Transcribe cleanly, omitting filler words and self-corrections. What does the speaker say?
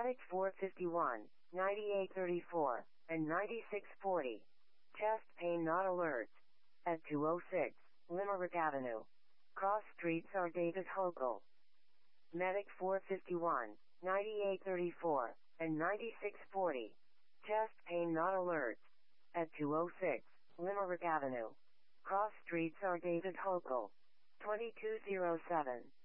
Medic 451, 9834, and 9640. Chest pain not alert. At 206, Limerick Avenue. Cross streets are David Hochul. Medic 451, 9834, and 9640. Chest pain not alert. At 206, Limerick Avenue. Cross streets are David Hochul. 2207.